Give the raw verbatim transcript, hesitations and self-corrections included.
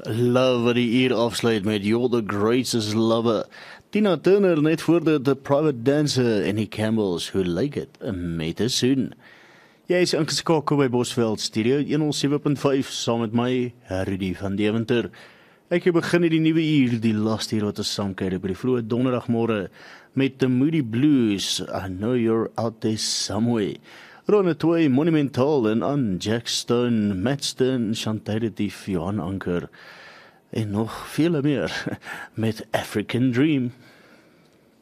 Love wat die uur afsluit met You're the Greatest Lover. Tina Turner net voor de The Private Dancer en die Campbells, hoe lyk het met 'n soen? Jy is ingeskakel by Bosveld Studio honderd sewe punt vyf saam met my, Rudy van Deventer. Ek het begin in die nuwe uur, die laaste uur wat ons saamkyk op die vroeë donderdagmôre met The Moody Blues, I Know You're Out There Somewhere. Ronne twee Monumental en aan Jack Stone, Matt Stone, Chantal Dief, Johan Anker en nog vele meer met African Dream.